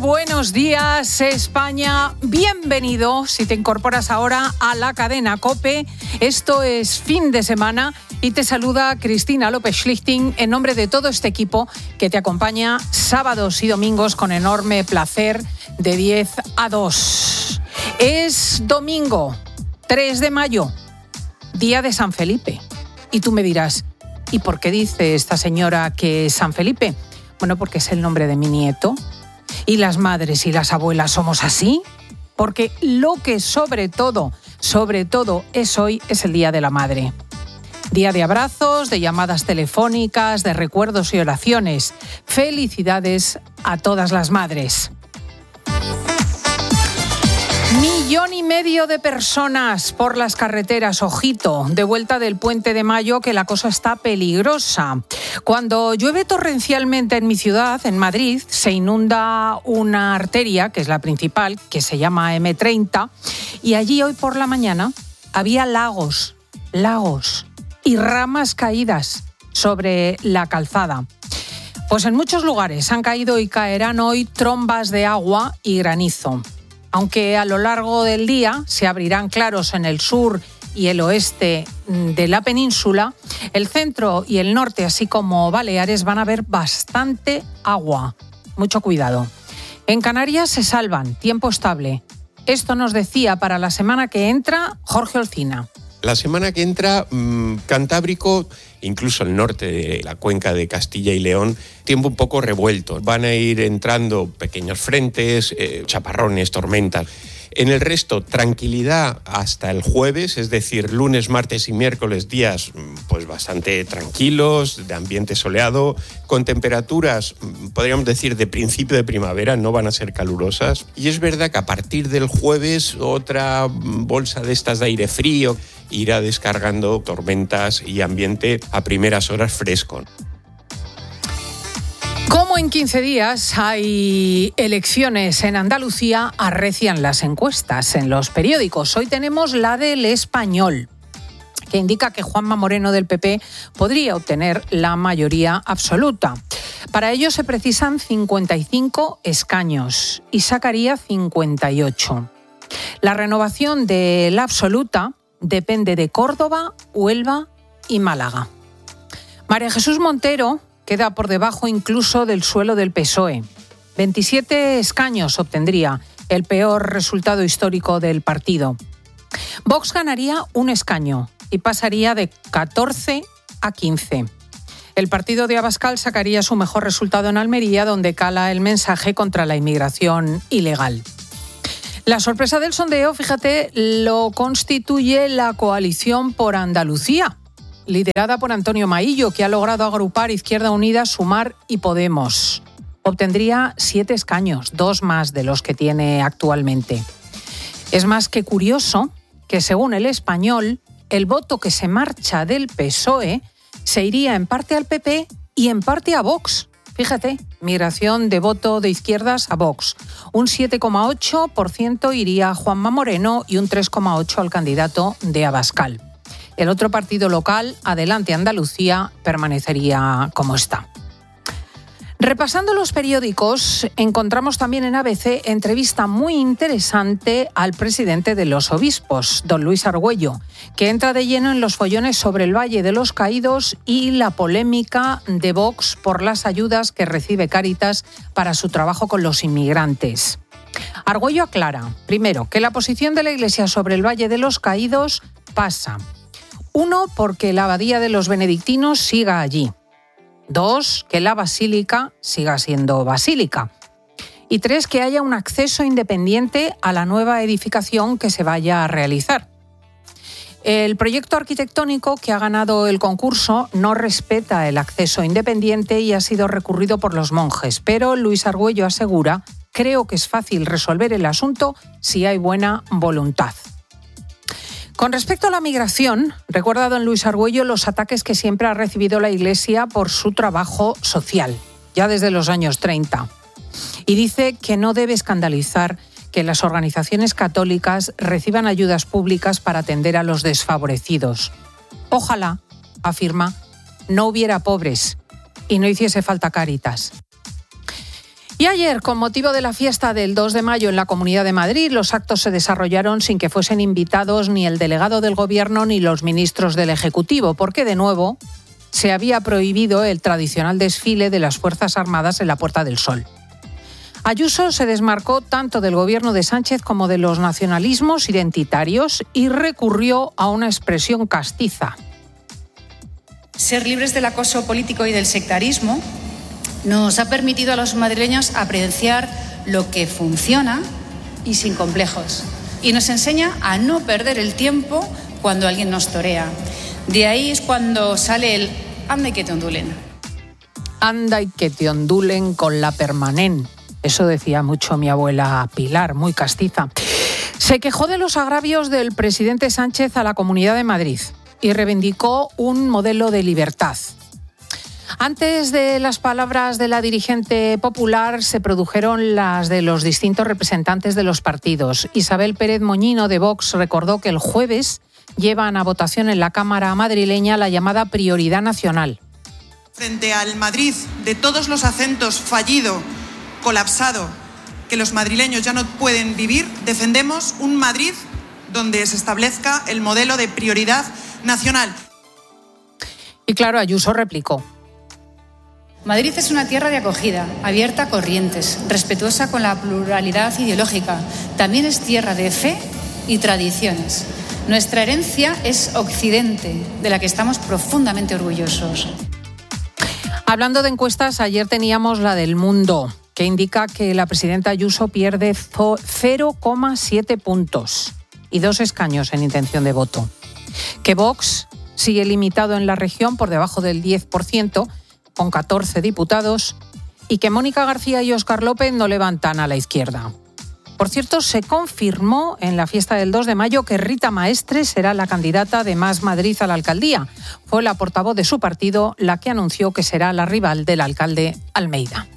buenos días, España. Bienvenido si te incorporas ahora a la cadena COPE. Esto es Fin de Semana y te saluda Cristina López Schlichting en nombre de todo este equipo que te acompaña sábados y domingos con enorme placer de 10 a 2. Es domingo 3 de mayo, día de San Felipe. Y tú me dirás, ¿y por qué dice esta señora que es San Felipe? Bueno, porque es el nombre de mi nieto. ¿Y las madres y las abuelas somos así? Porque lo que sobre todo es hoy es el Día de la Madre. Día de abrazos, de llamadas telefónicas, de recuerdos y oraciones. Felicidades a todas las madres. 1,5 millones de personas por las carreteras, ojito, de vuelta del Puente de Mayo, que la cosa está peligrosa. Cuando llueve torrencialmente en mi ciudad, en Madrid, se inunda una arteria, que es la principal, que se llama M30, y allí hoy por la mañana había lagos y ramas caídas sobre la calzada. Pues en muchos lugares han caído y caerán hoy trombas de agua y granizo. Aunque a lo largo del día se abrirán claros en el sur y el oeste de la península, el centro y el norte, así como Baleares, van a ver bastante agua. Mucho cuidado. En Canarias se salvan, tiempo estable. Esto nos decía para la semana que entra Jorge Olcina. La semana que entra, Cantábrico, incluso el norte de la cuenca de Castilla y León, tiempo un poco revuelto. Van a ir entrando pequeños frentes, chaparrones, tormentas. En el resto, tranquilidad hasta el jueves, es decir, lunes, martes y miércoles, días pues bastante tranquilos, de ambiente soleado, con temperaturas, podríamos decir, de principio de primavera, no van a ser calurosas. Y es verdad que a partir del jueves, otra bolsa de estas de aire frío irá descargando tormentas y ambiente a primeras horas fresco. Como en 15 días hay elecciones en Andalucía, arrecian las encuestas en los periódicos. Hoy tenemos la del Español, que indica que Juanma Moreno del PP podría obtener la mayoría absoluta. Para ello se precisan 55 escaños y sacaría 58. La renovación de la absoluta depende de Córdoba, Huelva y Málaga. María Jesús Montero queda por debajo incluso del suelo del PSOE. 27 escaños obtendría, el peor resultado histórico del partido. Vox ganaría un escaño y pasaría de 14 a 15. El partido de Abascal sacaría su mejor resultado en Almería, donde cala el mensaje contra la inmigración ilegal. La sorpresa del sondeo, fíjate, lo constituye la Coalición por Andalucía, liderada por Antonio Maillo, que ha logrado agrupar Izquierda Unida, Sumar y Podemos. Obtendría 7 escaños, 2 más de los que tiene actualmente. Es más que curioso que, según El Español, el voto que se marcha del PSOE se iría en parte al PP y en parte a Vox. Fíjate, migración de voto de izquierdas a Vox. Un 7,8% iría a Juanma Moreno y un 3,8% al candidato de Abascal. El otro partido local, Adelante Andalucía, permanecería como está. Repasando los periódicos, encontramos también en ABC entrevista muy interesante al presidente de los obispos, don Luis Argüello, que entra de lleno en los follones sobre el Valle de los Caídos y la polémica de Vox por las ayudas que recibe Cáritas para su trabajo con los inmigrantes. Argüello aclara, primero, que la posición de la Iglesia sobre el Valle de los Caídos pasa: 1, porque la abadía de los benedictinos siga allí. 2, que la basílica siga siendo basílica. Y 3, que haya un acceso independiente a la nueva edificación que se vaya a realizar. El proyecto arquitectónico que ha ganado el concurso no respeta el acceso independiente y ha sido recurrido por los monjes, pero Luis Argüello asegura: creo que es fácil resolver el asunto si hay buena voluntad. Con respecto a la migración, recuerda don Luis Argüello los ataques que siempre ha recibido la Iglesia por su trabajo social, ya desde los años 30. Y dice que no debe escandalizar que las organizaciones católicas reciban ayudas públicas para atender a los desfavorecidos. Ojalá, afirma, no hubiera pobres y no hiciese falta Cáritas. Y ayer, con motivo de la fiesta del 2 de mayo en la Comunidad de Madrid, los actos se desarrollaron sin que fuesen invitados ni el delegado del Gobierno ni los ministros del Ejecutivo, porque de nuevo se había prohibido el tradicional desfile de las Fuerzas Armadas en la Puerta del Sol. Ayuso se desmarcó tanto del gobierno de Sánchez como de los nacionalismos identitarios y recurrió a una expresión castiza. Ser libres del acoso político y del sectarismo nos ha permitido a los madrileños apreciar lo que funciona y sin complejos. Y nos enseña a no perder el tiempo cuando alguien nos torea. De ahí es cuando sale el anda y que te ondulen. Anda y que te ondulen con la permanent. Eso decía mucho mi abuela Pilar, muy castiza. Se quejó de los agravios del presidente Sánchez a la Comunidad de Madrid y reivindicó un modelo de libertad. Antes de las palabras de la dirigente popular se produjeron las de los distintos representantes de los partidos. Isabel Pérez Moñino de Vox recordó que el jueves llevan a votación en la Cámara madrileña la llamada prioridad nacional. Frente al Madrid de todos los acentos fallido, colapsado, que los madrileños ya no pueden vivir, defendemos un Madrid donde se establezca el modelo de prioridad nacional. Y claro, Ayuso replicó. Madrid es una tierra de acogida, abierta a corrientes, respetuosa con la pluralidad ideológica. También es tierra de fe y tradiciones. Nuestra herencia es Occidente, de la que estamos profundamente orgullosos. Hablando de encuestas, ayer teníamos la del Mundo, que indica que la presidenta Ayuso pierde 0,7 puntos y 2 escaños en intención de voto. Que Vox sigue limitado en la región por debajo del 10%, con 14 diputados, y que Mónica García y Óscar López no levantan a la izquierda. Por cierto, se confirmó en la fiesta del 2 de mayo que Rita Maestre será la candidata de Más Madrid a la alcaldía. Fue la portavoz de su partido la que anunció que será la rival del alcalde Almeida.